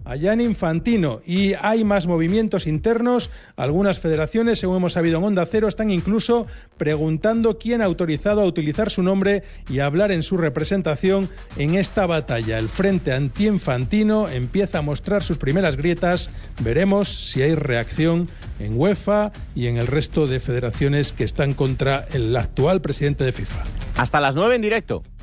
a Gianni Infantino. Y hay más movimientos internos. Algunas federaciones, según hemos sabido en Onda Cero, están incluso preguntando quién ha autorizado a utilizar su nombre y a hablar en su representación en esta batalla. El frente anti-Infantino empieza a mostrar sus primeras grietas. Veremos si hay reacción en UEFA y en el resto de federaciones que están contra el actual presidente de FIFA. Hasta las 9 en directo.